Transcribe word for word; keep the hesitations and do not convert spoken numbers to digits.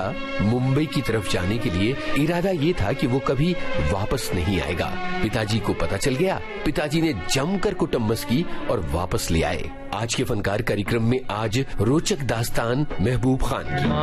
था मुंबई की तरफ जाने के लिए। इरादा ये था कि वो कभी वापस नहीं आएगा। पिताजी को पता चल गया। पिताजी ने जमकर कुटुम्बस की और वापस ले आए। आज के फनकार कार्यक्रम में आज रोचक दास्तान महबूब खान की।